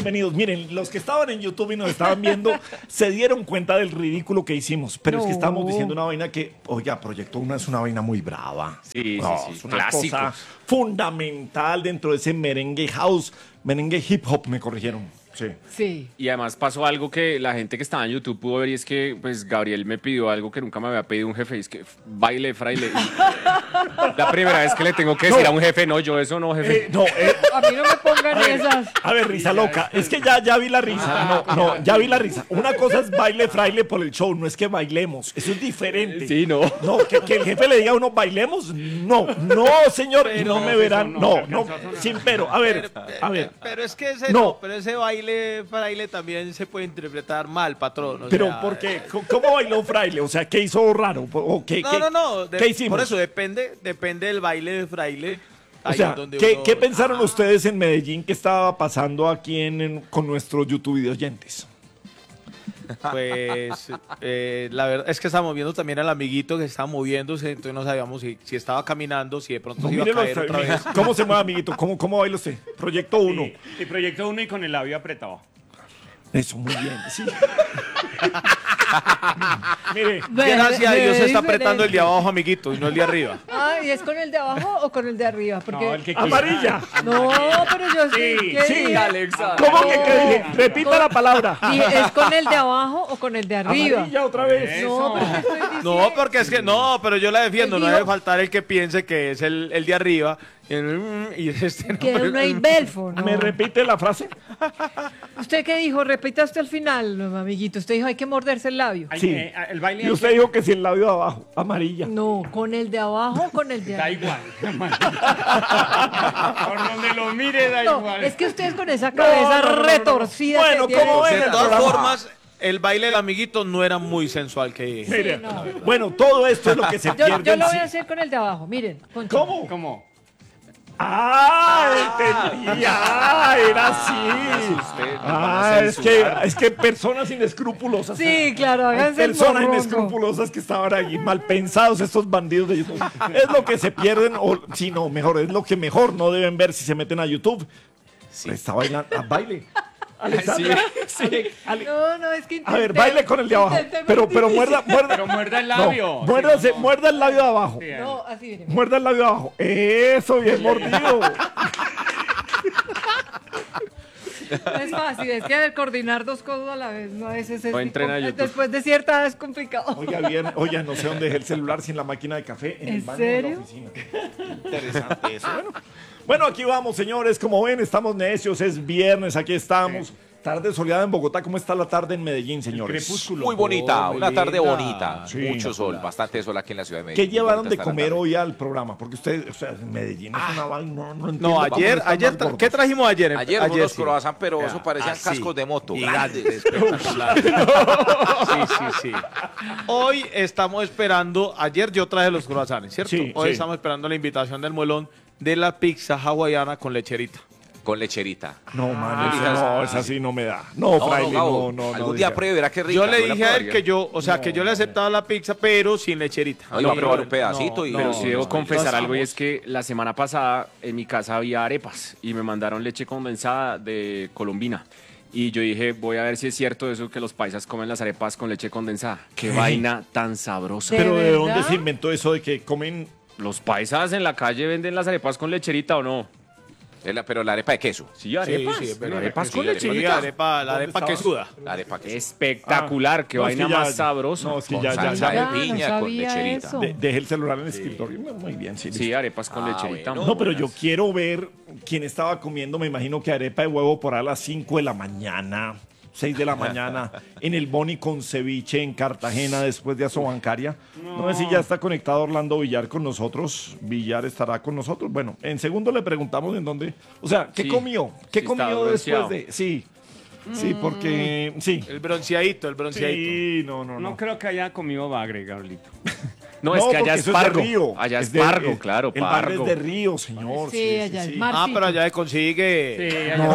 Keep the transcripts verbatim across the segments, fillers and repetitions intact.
bienvenidos. Miren, los que estaban en YouTube y nos estaban viendo se dieron cuenta del ridículo que hicimos. Pero no. es que estamos diciendo una vaina que, oiga, Proyecto uno es una vaina muy brava. Sí, no, sí, sí. Es una Clásicos. cosa fundamental dentro de ese merengue house, merengue hip hop, me corrigieron. Sí. sí. Y además pasó algo que la gente que estaba en YouTube pudo ver y es que pues Gabriel me pidió algo que nunca me había pedido un jefe, y es que baile fraile. La primera vez que le tengo que decir no. a un jefe, no, yo eso no, jefe. Eh, no, eh. A mí no me pongan a ver, esas. A ver, risa loca. Es que ya, ya vi la risa. No, no, ya vi la risa. Una cosa es baile fraile por el show, no es que bailemos. Eso es diferente. Sí, no. No, que, que el jefe le diga a uno, bailemos. No, no, señor. Pero, no me verán. No, no, no, sin pero. A ver, pero, a ver. Pero es que ese no. no, pero ese baile fraile también se puede interpretar mal, patrón. O pero, sea, ¿por qué? ¿Cómo bailó fraile? O sea, ¿qué hizo raro? ¿O qué, no, qué, no, no. De, ¿Qué hicimos? Por eso depende, depende del baile de fraile. O sea, ¿qué, uno... ¿qué pensaron ah. ustedes en Medellín que estaba pasando aquí en, en, con nuestros YouTube video oyentes? Pues eh, la verdad es que estábamos viendo también al amiguito que estaba moviéndose, entonces no sabíamos si, si estaba caminando, si de pronto no, se iba a caer otra vez. ¿Cómo se mueve, amiguito? ¿Cómo, cómo baila usted? Proyecto uno. Sí, sí, Proyecto uno y con el labio apretado. Eso, muy bien, sí. Mire, gracias a Dios se está apretando el de abajo, amiguito, y no el de arriba. Ah, ¿y es con el de abajo o con el de arriba? Porque... No, el que amarilla. No, pero yo sí. Sí, sí. Alexa. ¿Cómo no. que qué dije? Repita con... la palabra. Sí, ¿es con el de abajo o con el de arriba? Amarilla otra vez. No, pero estoy diciendo... No, porque es que no, pero yo la defiendo, no debe faltar el que piense que es el, el de arriba. Y este que no hay belfo, ¿no? ¿Me repite la frase? ¿Usted qué dijo? Repita usted al final, amiguito. Usted dijo hay que morderse el labio. Sí. Eh, el baile y usted que... dijo que si el labio de abajo, amarilla. No, con el de abajo o con el de arriba. Da igual. Por donde lo mire da no, igual. Es que ustedes con esa cabeza no, no, no, retorcida. Bueno, ¿cómo es? De todas formas, el baile del amiguito no era muy sensual que... Sí, Mire, no. Bueno, todo esto es lo que se yo, pierde. Yo lo voy a hacer con el de abajo, miren. Concha. ¿Cómo? ¿Cómo? ¡Ah! Entendía. ¡Ah! Era así. Ah, es que, es que personas inescrupulosas. Sí, claro, háganse personas inescrupulosas que estaban allí mal pensados, estos bandidos de YouTube. Es lo que se pierden, o si no, mejor, es lo que mejor no deben ver si se meten a YouTube. Sí. Está bailando, a baile. Alexandra, sí, sí. Ale, no, no, es que intenté, a ver, baile con el de abajo. Pero, pero muerda, muerda. Pero muerda el labio. No, muérdase, no. muerda el labio de abajo. Sí, no, así viene. Muerda el labio de abajo. Eso, bien mordido. No es fácil, es que coordinar dos cosas a la vez, no es ese. O entrena a YouTube. Después de cierta edad es complicado. Oiga, bien, oiga, no sé dónde dejé el celular sin la máquina de café en, ¿En el baño serio? de la oficina. Interesante eso. Bueno, bueno, aquí vamos, señores. Como ven, estamos necios, es viernes, aquí estamos. Sí. Tarde soleada en Bogotá. ¿Cómo está la tarde en Medellín, señores? Crepúsculo. Muy bonita, oh, una linda. tarde bonita. Sí, mucho sol, claro. bastante sol aquí en la ciudad de Medellín. ¿Qué llevaron de comer hoy al programa? Porque ustedes, o sea, en Medellín es una vaina, no, no entiendo. No, ayer, ayer, ¿qué trajimos ayer? Ayer, ayer unos sí. croissants, pero eso parecían ah, cascos sí. de moto. Grandes, espectaculares. Sí, sí, sí. Hoy estamos esperando, ayer yo traje los croissants, ¿cierto? Sí, hoy sí. estamos esperando la invitación del Muelón de la pizza hawaiana con lecherita. Con lecherita. No, man, eso no, esa sí no me da. No, no fraile, no, no, no. Algún no día pruebe, verá qué rica. Yo le dije a él que yo, o sea, no, que yo le aceptaba la pizza, pero sin lecherita. No, iba a probar un pedacito. y Pero sí debo no, confesar no, algo, y es que la semana pasada en mi casa había arepas y me mandaron leche condensada de Colombina. Y yo dije, voy a ver si es cierto eso que los paisas comen las arepas con leche condensada. Qué vaina tan sabrosa. ¿Pero de verdad? dónde se inventó eso de que comen? ¿Los paisas en la calle venden las arepas con lecherita o no? La, pero la arepa de queso. Sí, arepas. Sí, sí, pero arepas sí, con arepa, lecherita. sí, arepa, la arepa que suda. La arepa que Espectacular, ah, qué no, vaina es que ya, más sabrosa. No, es que con ya, ya, salsa ya. de piña, no con lecherita. eso. De, dejé el celular en el escritorio. Muy bien, sí. Sí, listo. arepas con Ah, lecherita. bueno. No, pero yo quiero ver quién estaba comiendo, me imagino que arepa de huevo por ahí a las cinco de la mañana, seis de la mañana, en el Boni con ceviche en Cartagena después de Asobancaria. No. no sé si ya está conectado Orlando Villar con nosotros. Villar estará con nosotros. Bueno, en segundo le preguntamos en dónde. O sea, ¿qué Sí, comió? ¿Qué sí comió después de...? Sí, sí, porque... Sí. El bronceadito, el bronceadito. Sí, no, no, No no. creo que haya comido bagre, Gabrielito. No, es que allá porque es eso Pargo. de río. Allá es de- Pargo, eh, claro, El bar Pargo. es de río, señor. Sí, allá es mar. Ah, pero allá se consigue. Sí, allá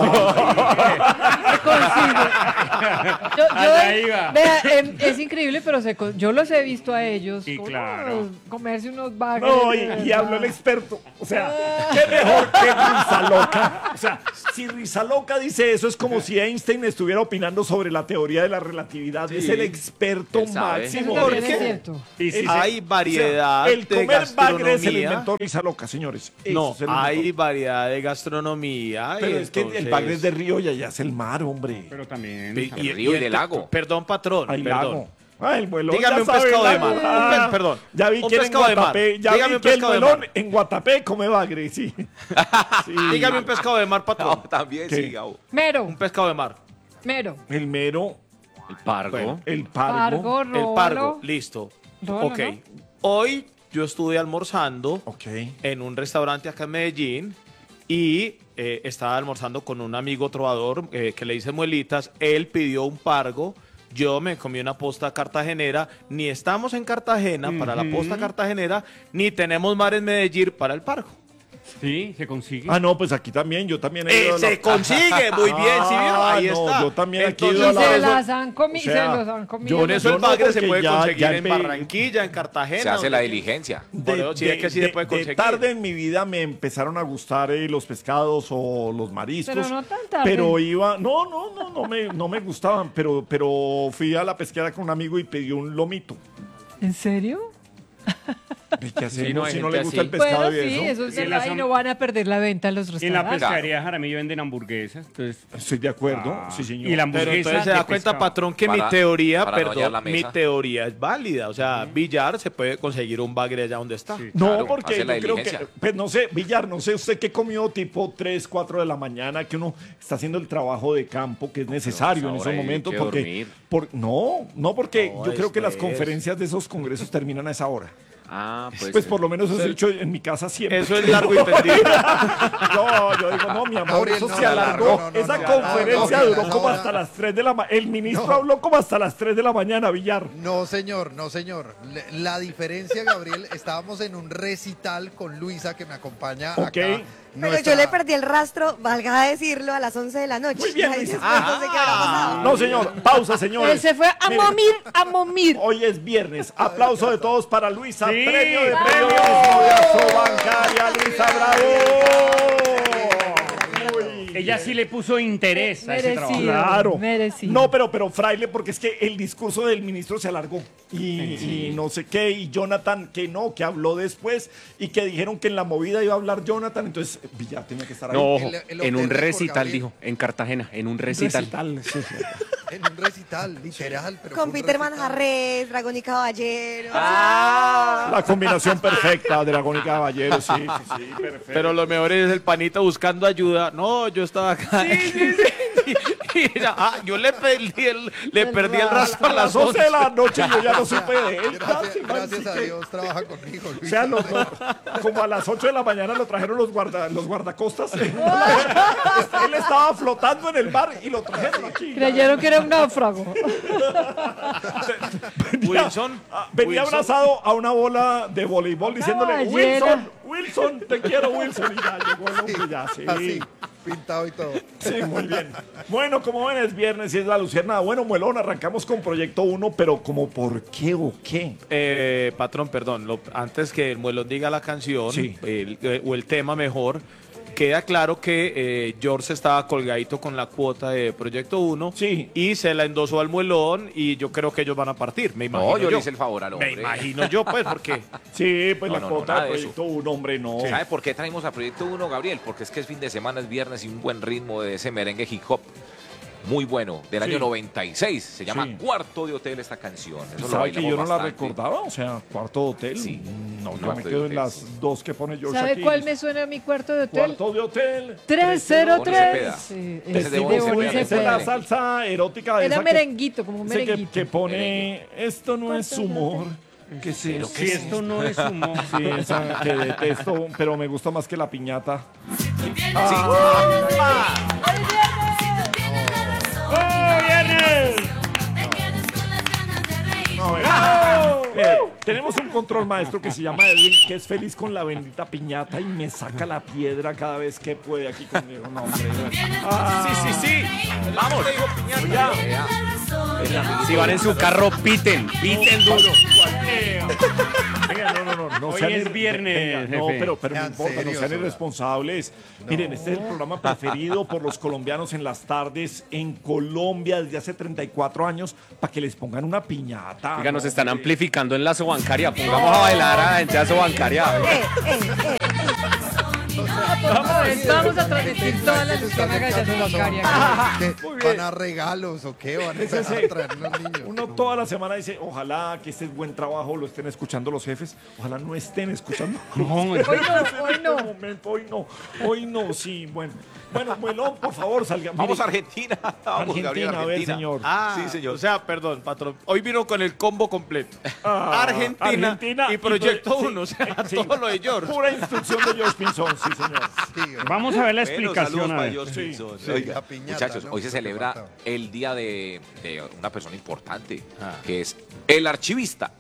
Se consigue. Yo, yo- Allá iba. vea, em, es increíble, pero se con- yo los he visto a ellos. Sí, como, claro. ah, Comerse unos bagres. No, y, de y verdad. habló el experto. O sea, qué mejor que Rizaloca. O sea, si Rizaloca dice eso, es como si Einstein estuviera opinando sobre la teoría de la relatividad. Es el experto Él sabe. Eso máximo. también ¿Por es qué? cierto. Y sí, Hay variedad O sea, el de comer bagre se lo gastronomía. inventó Rizaloca, señores. Eso No, se lo hay inventó. variedad de gastronomía. Pero y es que el entonces- bagre es de río y allá es el mar, hombre. pero también. Y- El río y del ent- lago. Perdón, patrón. Hay perdón. lago. Ah, el muelón. Dígame ya un sabe, pescado de lago. mar. Un Ah, pe- perdón. Ya vi Un que en pescado de mar. Guatapé, ya Dígame vi un que el pescado de muelón mar. en Guatapé come bagre, sí. Sí. Dígame un pescado de mar, patrón. No, también ¿Qué? sí, Gabo. Mero, Un pescado de mar. mero. El mero, El Pargo. bueno, el pargo. Pargo, El róbalo. pargo. Listo. Róbalo, ok. ¿no? Hoy yo estuve almorzando Ok. en un restaurante acá en Medellín y eh, estaba almorzando con un amigo trovador eh, que le dice muelitas. Él pidió un pargo. Yo me comí una posta cartagenera. Ni estamos en Cartagena para la posta cartagenera, ni tenemos mar en Medellín para el pargo. Sí, se consigue. Ah, no, pues aquí también, yo también he ido Eh, a la- se consigue, muy bien, ¿sí vieron? Ah, Ahí no, está. yo también aquí he Entonces, ido a Y la- se eso- las han comido, o sea, se los han comido. Con eso Yo el no, bagre se porque puede ya- conseguir ya en empe- Barranquilla, en Cartagena. Se hace la donde- diligencia. Por eso sí es que sí se puede conseguir. tarde en mi vida me empezaron a gustar eh, los pescados o los mariscos. Pero no tan tarde. Pero iba, no, no, no, no me, no me gustaban, pero, pero fui a la pesquera con un amigo y pedí un lomito. ¿En serio? ¿Y qué hacemos no, hay si no gente le gusta así. el pescado Bueno, y sí, eso? eso es Sí, verdad, las y han- no van a perder la venta en los Y en la restaurantes. pescadería Jaramillo venden hamburguesas. Entonces, Estoy de acuerdo, Ah. sí, señor. Y la Pero hamburguesa entonces se de da cuenta, pescado. patrón, que Para- mi teoría, para no hallar la perdón, mi mesa. teoría es válida. O sea, Villar se puede conseguir un bagre allá donde está. Sí. No, Claro, porque hace yo la creo que, diligencia. pues no sé, Villar, no sé usted qué comió tipo tres, cuatro de la mañana, que uno está haciendo el trabajo de campo que es necesario en ahora esos hay momentos. que Porque, dormir. por, no, no, porque No, yo creo que las después. conferencias de esos congresos terminan a esa hora. Ah, pues. Pues por lo menos eso he hecho en mi casa siempre. Eso es largo y tendido. No, yo digo, no, mi amor, Gabriel, eso no, se no, alargó. no, no, no, Esa no, conferencia no, no, duró no, como no. hasta las tres de la mañana. El ministro No. habló como hasta las tres de la mañana, Villar. No, señor, no, señor. Le- La diferencia, Gabriel, estábamos en un recital con Luisa, que me acompaña Ok. acá. Pero Nuestra- yo le perdí el rastro, valga decirlo, a las once de la noche. Muy bien, Ay, Luisa. después no sé qué habrá pasado. No, señor, pausa, señores. Él se fue a Mire, momir, a momir. Hoy es viernes. Aplauso de todos para Luisa. Sí, Premio de bravo. periodismo de Astrobancaria. Luisa, bravo. Uy. ella sí le puso interés a ese trabajo. Merecido. Claro. Merecido. No, pero, pero fraile, porque es que el discurso del ministro se alargó. Y, y no sé qué. Y Jonathan, que no, que habló después. Y que dijeron que en la movida iba a hablar Jonathan. Entonces, Villar tenía que estar ahí. No, ojo, El- el en hotel un de recital, Gabriel. dijo, en Cartagena, en un recital. Recital, sí, sí. En un recital, literal. Pero fue Con un Peter recital. Manjarres, Dragón y Caballero. La combinación perfecta, Dragón y Caballero, sí, sí, sí, perfecto. Pero lo mejor es el panita buscando ayuda. No, yo estaba acá. Y era, ah, yo le perdí el, le perdí el rastro a las doce de la noche yo ya no supe de él. Gracias, casi, gracias así a que- Dios, trabaja conmigo, O Luisa. sea, los- los- como a las ocho de la mañana lo trajeron los, guarda, los guardacostas. Él estaba flotando en el bar y lo trajeron aquí. Creyeron que era un náufrago. Wilson. Ah, Venía Wilson. abrazado a una bola de voleibol diciéndole, Caballera. Wilson, Wilson, te quiero, Wilson. Y ya llegó el hombre, ya, sí. Así, pintado y todo. Sí, muy bien. Bueno, como ven, es viernes y es la luciérnaga. Bueno, Muelón, arrancamos con Proyecto uno, pero como por qué o qué. Eh, patrón, perdón, lo- antes que el muelón diga la canción Sí. el- eh, o el tema mejor, queda claro que eh, George estaba colgadito con la cuota de Proyecto uno Sí. y se la endosó al muelón y yo creo que ellos van a partir, me imagino No, yo le hice el favor al Me hombre. imagino yo, pues, porque Sí, pues No, la no, no, cuota nada de de Proyecto uno, hombre, no. ¿Sabe por qué traemos a Proyecto uno, Gabriel? Porque es que es fin de semana, es viernes y un buen ritmo de ese merengue hip hop. Muy bueno, del Sí. año noventa y seis. Se llama Sí. Cuarto de Hotel esta canción. Eso lo ¿Sabe que bailamos yo no la bastante. recordaba? O sea, cuarto de hotel. Sí. No, yo Cuarto me de quedo en hotel, las sí. dos que pone George ¿Sabe aquí. cuál me suena a mi cuarto de hotel? Cuarto de hotel. tres cero Bonnie Cepeda. tres. Sí, Ese es de de Bonnie Bonnie Cepeda. Esa es la Cepeda. salsa erótica de Era esa que- merenguito, como un ese que, merenguito. que pone esto no es humor. ¿Qué es eso? Si esto no es humor. Sí, esa que detesto, pero me gusta más que la piñata. ¡Oh, viernes! No, a ver. Mire, tenemos un control maestro que se llama Edwin, que es feliz con la bendita piñata y me saca la piedra cada vez que puede aquí conmigo. No, hombre. Ah, Sí, sí, sí. Vamos. ya. Si van en su carro, piten, piten duro. Venga, no, no, no, no Hoy sean es ir- viernes, venga, no, jefe. pero, pero no Sean importa, no serios, sean hola. irresponsables. Miren, este es el programa preferido por los colombianos en las tardes en Colombia desde hace treinta y cuatro años para que les pongan una piñata. Oiga, nos No, están hombre. amplificando en la bancaria. Pongamos a bailar a la gente a bancaria. Eh, eh, eh. Vamos, vamos a transmitir toda la Luciana Gallardo Bancaria. ¿Qué? Muy ¿Van bien. a regalos o qué? ¿Van a, Ese a sí. traer los niños? Uno toda la semana dice, ojalá que este buen trabajo lo estén escuchando los jefes, ojalá no estén escuchando. No, Hoy no, hoy no. En este momento, hoy no, hoy no, sí, bueno. Bueno, Muelón, por favor, salga. Vamos a Mire, Argentina. Vamos, Gabriel, Argentina, a ver, Argentina. señor. Ah, Sí, señor. O sea, perdón, patrón. Hoy vino con el combo completo. Ah, Argentina, Argentina y y Proyecto Pro- uno. sí, O sea, sí. todo lo de George. Pura instrucción de George Pinzón, sí, señor. Sí, ¿verdad? Vamos a ver la Bueno, explicación. saludos a para ver. Dios, Sí, Pinzón. sí, Oiga, la piñata, muchachos, ¿no? hoy se Lo que celebra faltaba. el día de, de una persona importante, Ah. que es el archivista.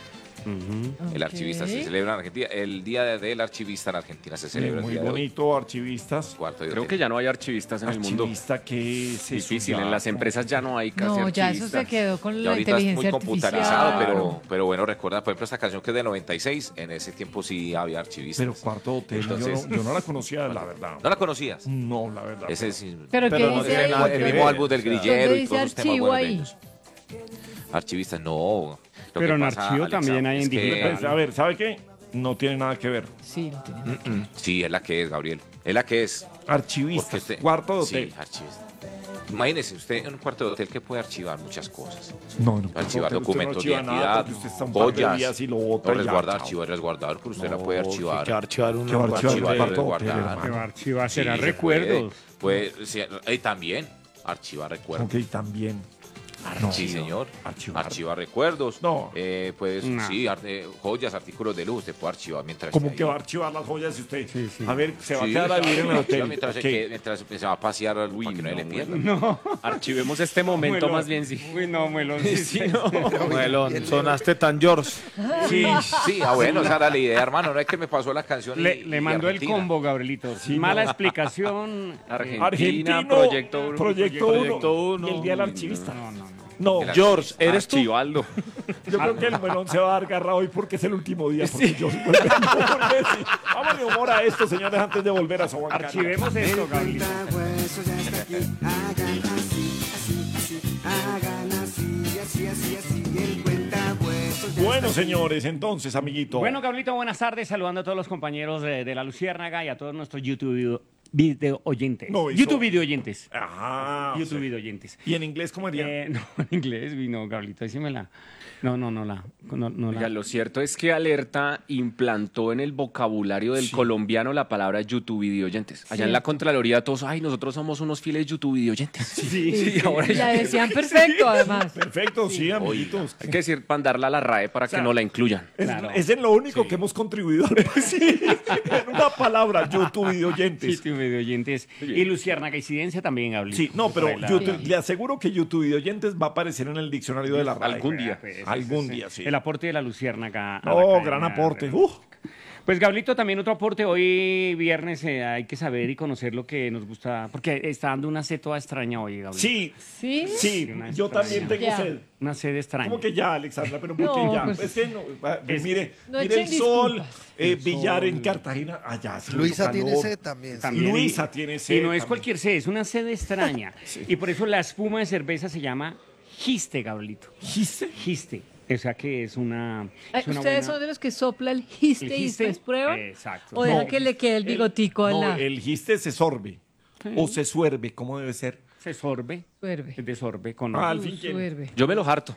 Ujú. El archivista se Ok. celebra en Argentina. El día de- del archivista en Argentina se celebra el Muy día de hoy. bonito, archivistas. Cuarto de Creo hotel. que ya no hay archivistas en el mundo. Archivista que es eso Difícil, ya? en las empresas ya no hay casi No, ya eso archivistas. se quedó con Y la ahorita es muy inteligencia computarizado, artificial. pero, pero bueno, recuerda, por ejemplo, esta canción que es de noventa y seis, en ese tiempo sí había archivistas. Pero cuarto hotel, yo, Entonces- no, yo no la conocía, la verdad. ¿No la conocías? No, la verdad. Ese es Pero, Pero ¿qué no dice tiene ahí? nada el que mismo ver. álbum del ¿Dónde grillero y dice todos los temas archivo buenos de ahí? ellos. Archivistas, no. Lo Pero que en pasa, archivo Alexa, también hay es en que- digital. Pues, a ver, ¿sabe qué? No tiene nada que ver. Sí, no tiene nada que ver. Mm, Sí, es la que es, Gabriel. Es la que es. Archivistas, Porque usted- cuarto de hotel. Sí, archivista. Imagínese usted en un cuarto de hotel que puede archivar muchas cosas. No, no, Archivar usted no documentos de archiva nada identidad, porque usted está un par de joyas, días y lo bota no y ya, resguardar, chao. archivar, resguardar, pero usted la No, puede archivar. que archivar una ¿Qué va a archivar? archivar, Cuarto hotel, resguardar. Que hermano. va a archivar, Sí, será se recuerdos. Puede, puede- sí, y también archivar recuerdos. Ok, también. No, Sí, señor. Archivar. Archivar recuerdos. No. Eh, puedes, No. sí, ar- eh, joyas, artículos de luz, usted puede archivar mientras ¿Cómo esté que ahí. va a archivar las joyas si usted? Sí, sí. A ver, se va Sí, a quedar a vivir en el archiva hotel. Mientras, Ok. que- mientras se va a pasear para que no, le pierda. Archivemos este momento Muelón. más bien, sí. Uy, no, Muelón. Sí, Sí, sí. no. Muelón, sonaste tan George. Sí, sí, ah, bueno, esa era la idea, hermano. No es que me pasó la canción. y- Le, y le mandó el Argentina. combo, Gabrielito. Mala explicación. Argentina, Argentino, Proyecto Uno. Proyecto Proyecto uno, Uno. y el día del archivista. No, no, no. No, El George, ¿eres tú? Archivaldo. yo creo que el melón se va a dar garra hoy porque es el último día. Porque yo vuelve- porque sí. Vámonos humor a esto, señores, antes de volver a Sobancaria. Archivemos esto, Gabrielito. Hueso ya está aquí, hagan así, así, así, hagan así, así, así, así, el cuentahuesos ya Bueno, está aquí. señores, entonces, amiguito. Bueno, Gabrielito, buenas tardes. Saludando a todos los compañeros de, de La Luciérnaga y a todos nuestros YouTube video, video oyentes. No, eso- YouTube video oyentes. Ajá. YouTube sí. video oyentes. ¿Y en inglés cómo haría? Eh, no, en inglés, no, Gabrielito, decímela. No, no, no la. No, no Oiga, la. lo cierto es que Alerta implantó en el vocabulario del colombiano la palabra YouTube videoyentes. Allá en la Contraloría todos, ay, nosotros somos unos fieles YouTube videoyentes. Sí, sí, ahora Y la ya- decían perfecto, además. Perfecto, sí, amiguitos. hay que decir, mandarla a la RAE para que no la incluyan. Es, Claro. es en lo único que hemos contribuido al sí, en una palabra, YouTube y oyentes. YouTube video oyentes. Y Luciérnaga incidencia también, Gabrielito. Sí, no, pero Por ahí la- YouTube- le aseguro que YouTube y oyentes va a aparecer en el diccionario de la RAE. Algún día. Pues, Algún ese es día, sí. El aporte de la Luciérnaga. a la Oh, academia. gran aporte. Uf. Pues Gablito, también otro aporte. Hoy viernes eh, hay que saber y conocer lo que nos gusta, porque está dando una sed toda extraña hoy, Gablito. Sí, ¿Sí? sí, una yo también tengo Ya. sed. Una sed extraña. ¿Cómo que ya, Alexandra? Pero ¿por qué No, ya? pues- Es que no, ah, Es- mire, no mire el echen sol, disculpas. eh, El billar en sol. Cartagena. Allá hace mucho Luisa tiene calor. sed también. sí. También. Luisa tiene sed. Y no es también. cualquier sed, es una sed extraña. Y por eso la espuma de cerveza se llama giste, Gablito. ¿Giste? Giste. O sea que es una. Ay, es una ¿Ustedes buena- son de los que sopla el giste, ¿El y giste? después prueban? Exacto. ¿O dejan No, que le quede el bigotico al No, lado? el giste se sorbe. O se suerbe, ¿cómo debe ser? Se sorbe. Suerve. Es de sorbe con. Ah, al fin, ¿quién? Suerve. Yo me lo harto.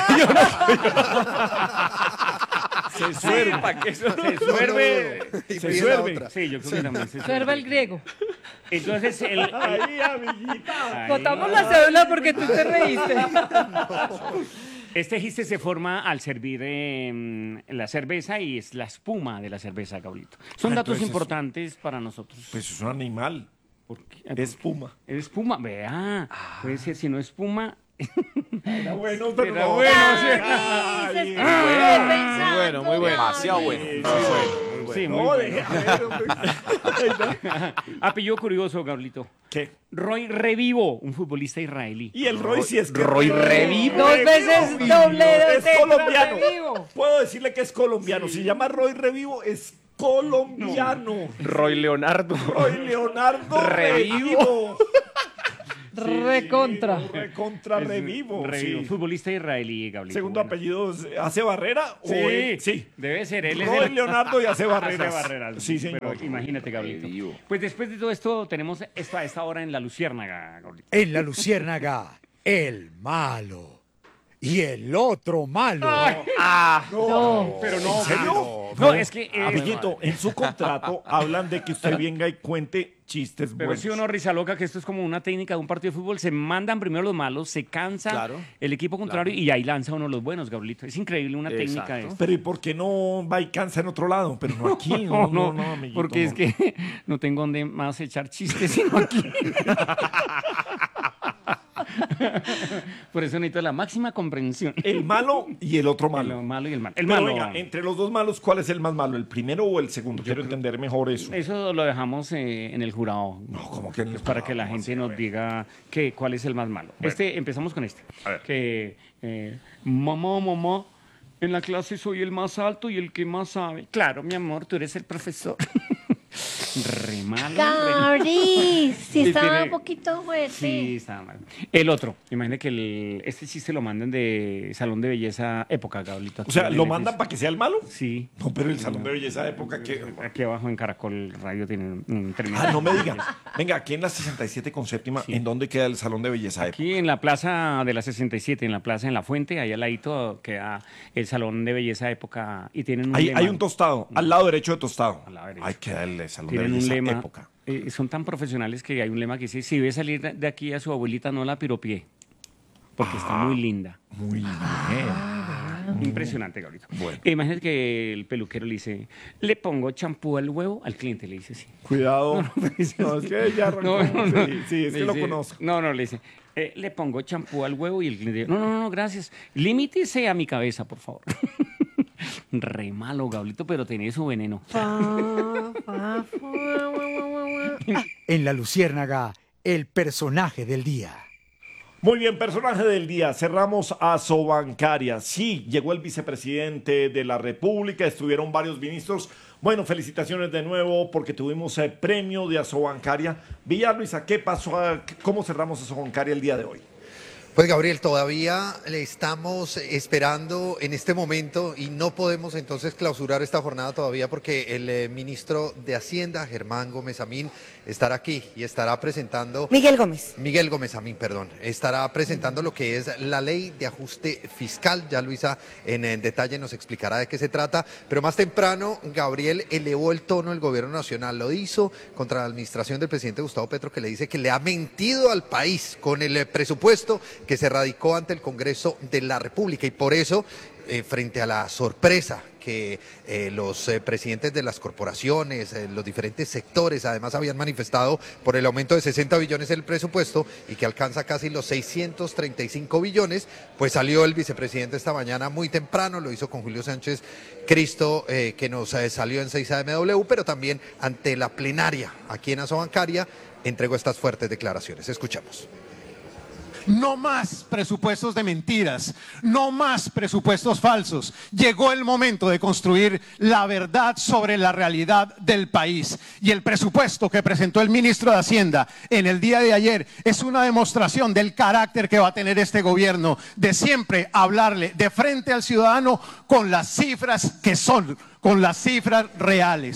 Se suerbe. Se suerve. Y Se pide la suerve. otra. Sí, yo creo que también se Suerva el griego. Entonces, el. el- Ahí, amiguita. ahí- Botamos la cédula porque tú te reíste. Este giste se forma al servir eh, la cerveza y es la espuma de la cerveza, Gablito. Son Ah, datos entonces- importantes para nosotros. Pues es un animal. Porque- Es puma. Es espuma, vea. Puede ser, si no espuma, Era bueno, pero Era no. bueno, sí. Ay, Muy bueno, muy bueno. Demasiado bueno. sí, Muy bueno, muy bueno. Sí, muy No, bueno. deje, a ver, hombre. Apellido curioso, Gablito. ¿Qué? Roy Revivo, un futbolista israelí. Y el Roy sí es que Roy Revivo. Dos veces Uy, doble de es tetra, colombiano. Revivo. Puedo decirle que es colombiano. Si se llama Roy Revivo, es colombiano. Roy Leonardo. Roy Leonardo Revivo. Revivo. Recontra. Sí, recontra Es Revivo. Revivo, Sí. futbolista israelí, Gablito. Segundo Bueno. apellido, es- ¿hace Barrera? o Sí, es- sí. debe ser. Él es Roy el- Leonardo y hace Barreras. Hace Barreras. Sí, señor. Pero imagínate, Gablito. Revivo. Pues después de todo esto, tenemos esto a esta hora en La Luciérnaga, Gablito. En la Luciérnaga, el malo. Y el otro malo. No. Pero no. ¿En serio? No, es que. eh, Amiguito, en su contrato hablan de que usted venga y cuente chistes Pero buenos. si uno risa loca que esto es como una técnica de un partido de fútbol, se mandan primero los malos, se cansa Claro. el equipo contrario y ahí lanza uno los buenos, Gablito. Es increíble una técnica de Exacto. esto. Pero ¿y por qué no va y cansa en otro lado? Pero no aquí, no, no, no, amiguito, porque no. es que no tengo donde más echar chistes sino aquí. Por eso necesito la máxima comprensión. El malo y el otro malo. El malo y el malo. El Pero malo. venga, entre los dos malos, ¿cuál es el más malo? ¿El primero o el segundo? Quiero entender mejor eso. Eso lo dejamos eh, en el jurado. No, como que en el Pues para jurado, que la ¿cómo gente así? A nos ver. diga que, cuál es el más malo. Este, empezamos con este. Que eh, mamá, mamá, en la clase soy el más alto y el que más sabe. Claro, mi amor, tú eres el profesor. Re malo. re- Gabri, si Y estaba tiene- un poquito fuerte. Sí, estaba mal. El otro, imagínate que el, este chiste lo mandan de Salón de Belleza Época, Gablito. O sea, ¿lo mandan para que sea el malo? Sí. No, pero el salón de belleza de época que... Aquí abajo en Caracol Radio tienen un término. Ah, no me digan. Venga, aquí en la sesenta y siete con séptima, ¿en dónde queda el salón de belleza de época? Aquí en la plaza de la sesenta y siete, en la plaza en La Fuente, ahí al ladito queda el Salón de Belleza Época y tienen un Hay, lema. hay un tostado, al lado derecho de tostado. Al lado derecho. Hay que darle salón de Tienen un belleza lema. época. eh, son tan profesionales que hay un lema que dice, si ve salir de- de aquí a su abuelita, no la piropié, porque está muy linda. Muy bien. Impresionante, Gabriel. Bueno. Imagínate que el peluquero le dice, le pongo champú al huevo, al cliente le dice así. Cuidado. No, es que ya arrancó. No, no, no. Sí, sí, es Le que lo dice- conozco. No, no, le dice, eh, le pongo champú al huevo y el cliente dice, no, no, no, gracias. Limítese a mi cabeza, por favor. Re malo, Gablito, pero tiene su veneno. Pa, pa, fu, gua, gua, gua, gua. En la Luciérnaga, el personaje del día. Muy bien, personaje del día. Cerramos a Sobancaria. Sí, llegó el vicepresidente de la República, estuvieron varios ministros. Bueno, felicitaciones de nuevo porque tuvimos el premio de Asobancaria. Villar Luisa, ¿qué pasó? ¿Cómo cerramos Asobancaria el día de hoy? Pues Gabriel, todavía le estamos esperando en este momento y no podemos entonces clausurar esta jornada todavía porque el eh, ministro de Hacienda, Germán Gómez Amín, estará aquí y estará presentando... Miguel Gómez. Miguel Gómez Amín, perdón, estará presentando lo que es la ley de ajuste fiscal. Ya Luisa en, en detalle nos explicará de qué se trata, pero más temprano Gabriel elevó el tono el gobierno nacional, lo hizo contra la administración del presidente Gustavo Petro, que le dice que le ha mentido al país con el eh, presupuesto que se radicó ante el Congreso de la República y por eso, eh, frente a la sorpresa que eh, los eh, presidentes de las corporaciones, eh, los diferentes sectores además habían manifestado por el aumento de sesenta billones en el presupuesto y que alcanza casi los seiscientos treinta y cinco billones, pues salió el vicepresidente esta mañana muy temprano, lo hizo con Julio Sánchez Cristo, eh, que nos eh, salió en seis A M W, pero también ante la plenaria aquí en Asobancaria entregó estas fuertes declaraciones. Escuchamos. No más presupuestos de mentiras, no más presupuestos falsos. Llegó el momento de construir la verdad sobre la realidad del país. Y el presupuesto que presentó el ministro de Hacienda en el día de ayer es una demostración del carácter que va a tener este gobierno, de siempre hablarle de frente al ciudadano con las cifras que son, con las cifras reales.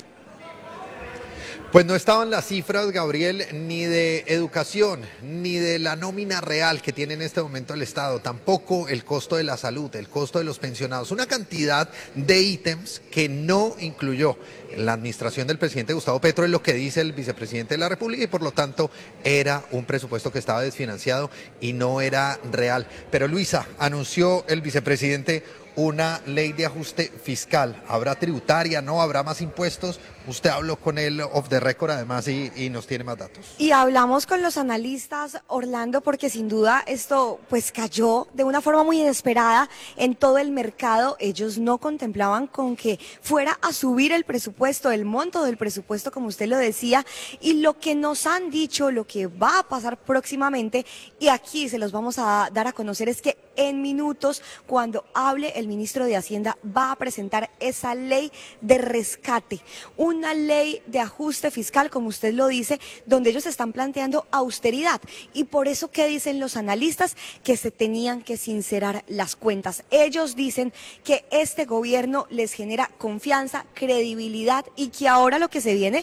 Pues no estaban las cifras, Gabriel, ni de educación, ni de la nómina real que tiene en este momento el Estado, tampoco el costo de la salud, el costo de los pensionados, una cantidad de ítems que no incluyó la administración del presidente Gustavo Petro, es lo que dice el vicepresidente de la República y por lo tanto era un presupuesto que estaba desfinanciado y no era real. Pero Luisa, anunció el vicepresidente una ley de ajuste fiscal. ¿Habrá tributaria? ¿No? ¿Habrá más impuestos? Usted habló con él off the record además y, y nos tiene más datos. Y hablamos con los analistas, Orlando, porque sin duda esto pues cayó de una forma muy inesperada en todo el mercado. Ellos no contemplaban con que fuera a subir el presupuesto, el monto del presupuesto, como usted lo decía, y lo que nos han dicho, lo que va a pasar próximamente, y aquí se los vamos a dar a conocer, es que en minutos, cuando hable el ministro de Hacienda, va a presentar esa ley de rescate, una ley de ajuste fiscal, como usted lo dice, donde ellos están planteando austeridad. Y por eso, ¿qué dicen los analistas? Que se tenían que sincerar las cuentas. Ellos dicen que este gobierno les genera confianza, credibilidad y que ahora lo que se viene